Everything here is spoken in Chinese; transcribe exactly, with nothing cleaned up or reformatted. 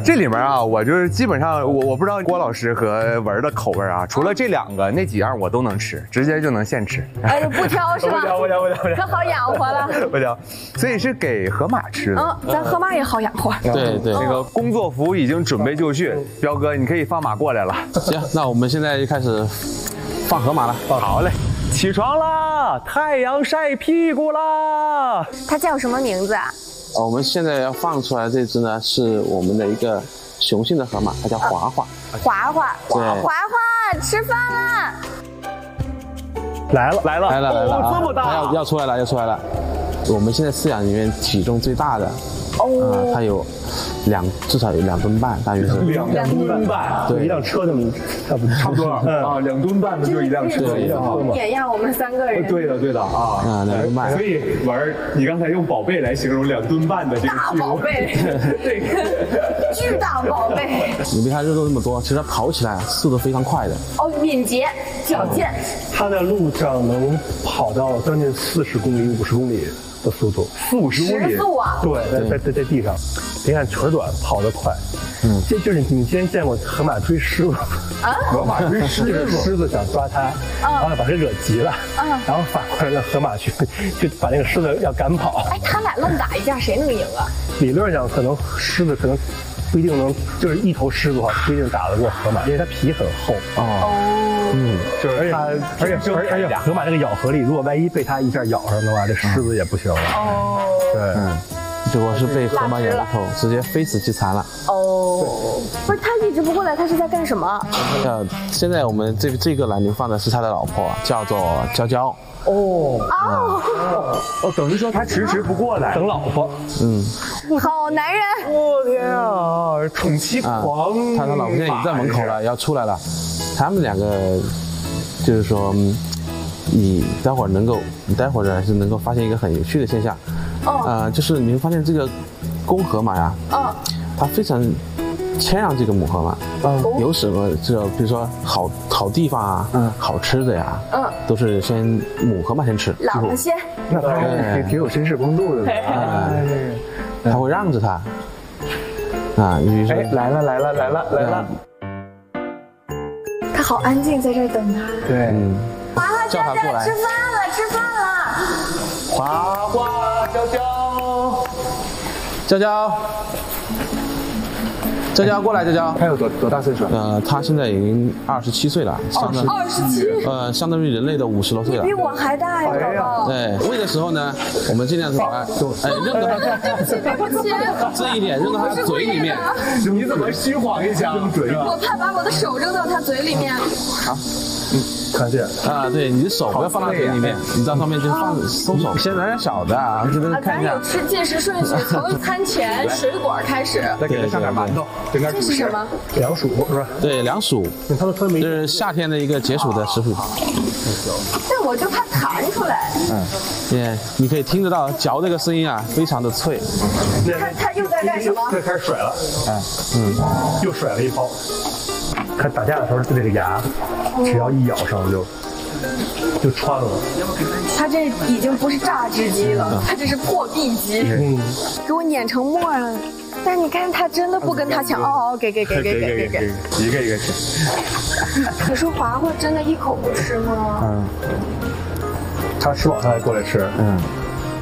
这里面啊，我就是基本上我我不知道郭老师和文的口味啊，除了这两个，那几样我都能吃，直接就能现吃。 哎，不挑是吧？ 不挑不挑不挑不挑， 可好养活了。 不挑，所以是给河马吃的。 嗯，咱河马也好养活。 对对， 那个工作服已经准备就绪，彪哥你可以放马过来了。 行，那我们现在就开始放河马了。 好嘞。起床啦！太阳晒屁股啦！ 它叫什么名字啊？ 我们现在要放出来这只呢，是我们的一个雄性的河马，它叫华华。 华华， 对， 华华，吃饭啦！ 来了来了来了来了， 哦，这么大， 它要要出来了要出来了。我们现在饲养里面体重最大的， 哦， 它有两至少有两吨半，大约是两吨半， 对， 一辆车那么差不多，差不多啊，两吨半的就是一辆车，一辆车嘛， 碾压我们三个人。 对的对的啊， 啊，两吨半。 所以玩儿，你刚才用宝贝来形容两吨半的这个大宝贝， 对， 巨大宝贝。 你别看肉肉那么多，其实它跑起来速度非常快的。 哦，敏捷、矫健。 它在路上能跑到将近四十公里、五十公里的速度，四五十公里。 时速啊！ 对，在在在在地上，别看腿短，跑得快。嗯，这就是你之前见过河马追狮子吗？ 啊， 河马追狮子，狮子想抓它，然后把它惹急了， 嗯， 然后反过来让河马去去把那个狮子要赶跑。 哎，他俩愣打一架，谁能赢啊？ 理论上可能狮子可能不一定能，就是一头狮子的话不一定打得过河马，因为它皮很厚。 哦， 嗯，就是它，而且而且而且河马这个咬合力，如果万一被它一下咬上的话，这狮子也不行了。 哦， 对， 嗯，结果是被河马咬了头，直接飞死即残了。 哦，不是，他一直不过来，他是在干什么？ 呃，现在我们这这个栏里放的是他的老婆，叫做娇娇。 哦哦， 哦，等于说他迟迟不过来， 等老婆。 嗯， 好男人。 我天啊，宠妻啊， 狂！ 他他老婆现在已经在门口了，要出来了。他们两个就是说，嗯你待会儿能够，你待会儿呢是能够发现一个很有趣的现象。 哦， 呃，就是你会发现这个公河马呀， 哦， 它非常谦让这个母河马。 嗯， 有什么这比如说好好地方啊，嗯，好吃的呀， 嗯， 都是先母河马先吃， 老婆先。 那他还挺有绅士风度的。 哎，他会让着他。啊，你比如说， 哎，来了来了来了来了。 他好安静，在这儿等他。 对， 嗯， 华华叫他过来吃饭了，吃饭了。 华华娇娇， 娇娇，娇娇过来，娇娇。 他有多多大岁数？ 呃，他现在已经二十七岁了，相当于二十七， 呃，相当于人类的五十多岁了。 比我还大呀，宝宝。 对，喂的时候呢，我们尽量是把它，哎，扔到它对不起， 这一点扔到它嘴里面。 你怎么虚晃一下？ 我怕把我的手扔到他嘴里面。 好， 看这啊，对，你的手不要放到嘴里面，你在上面就放松手。先来点小的啊，给大家看一下。 吃进食顺序，从餐前水果开始。 再给他上点馒头，整点这是什么？ 凉薯是吧？ 对，凉薯， 它的分没这是夏天的一个解暑的食谱。 但我就怕弹出来。 嗯，对，你可以听得到嚼这个声音啊，非常的脆。 他他又在干什么？ 这开始甩了，哎，嗯，又甩了一包。看打架的时候，就这个牙，只要一咬上就就穿了。 他这已经不是榨汁机了，他这是破壁机， 嗯， 给我碾成沫了。但你看他真的不跟他抢，哦哦，给给给给给给给， 一个一个吃。 可是华华真的一口不吃吗？ 嗯，他吃饱他才过来吃。 嗯。